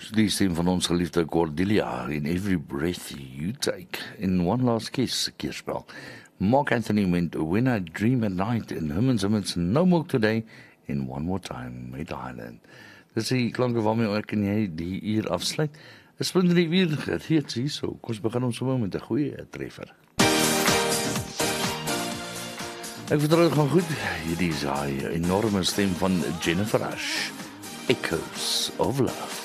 Die stem van ons geliefde Cordelia, In Every Breath You Take. In One Last Kiss, keerspel. Mark Anthony met When I Dream at Night en Simmons No More Today en One More Time met Island. Dis die klanke waarmee ek en jy die uur afsluit. Is binne die uur reeds hierso. Kom ons begin ons sommer met 'n goeie treffer. Ek vertrou dit gaan goed. Hierdie is hy enorme stem van Jennifer Rush. Echoes of Love.